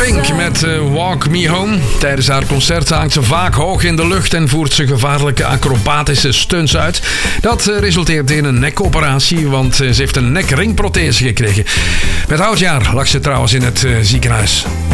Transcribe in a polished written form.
Pink met Walk Me Home. Tijdens haar concert hangt ze vaak hoog in de lucht en voert ze gevaarlijke acrobatische stunts uit. Dat resulteert in een nekoperatie, want ze heeft een nekringprothese gekregen. Met oudjaar lag ze trouwens in het ziekenhuis.